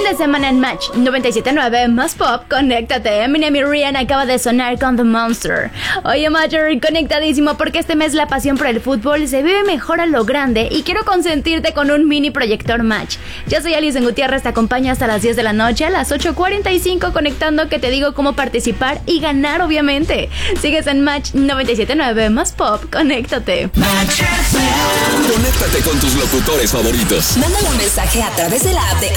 de semana en Match 97.9 más pop, conéctate. Eminem y Rihanna acaba de sonar con The Monster. Oye, Major, conectadísimo porque este mes la pasión por el fútbol se vive mejor a lo grande y quiero consentirte con un mini proyector Match. Yo soy Alison Gutiérrez, te acompaño hasta las 10 de la noche, a las 8:45 conectando, que te digo cómo participar y ganar, obviamente. Sigues en Match 97.9 más pop, conéctate. Conéctate con tus locutores favoritos. Mándale un mensaje a través de la app de